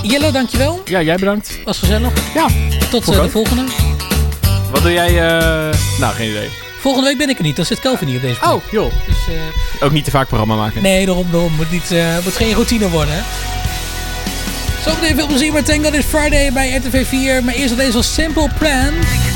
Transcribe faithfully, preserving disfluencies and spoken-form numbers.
Jelle, dankjewel. Ja, jij bedankt. Was gezellig. Ja. Tot uh, de volgende. Wat doe jij? Uh... Nou, geen idee. Volgende week ben ik er niet. Dan zit Kelvin niet op deze plek. Oh, joh. Dus, uh... ook niet te vaak programma maken. Nee, daarom, daarom. Moet, niet, uh, moet geen routine worden, hè. Zometeen veel plezier met Tango This Friday bij R T V vier. Maar eerst al deze als Simple Plan.